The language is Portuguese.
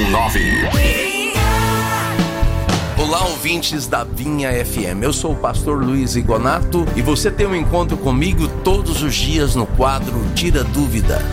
Olá, ouvintes da Vinha FM. Eu sou o pastor Luiz Igonato e você tem um encontro comigo todos os dias no quadro Tira Dúvida.